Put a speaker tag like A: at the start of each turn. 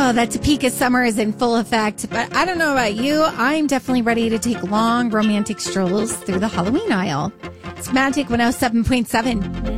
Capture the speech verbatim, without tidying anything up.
A: Oh, that Topeka summer is in full effect. But I don't know about you. I'm definitely ready to take long romantic strolls through the Halloween aisle. It's Magic one oh seven point seven.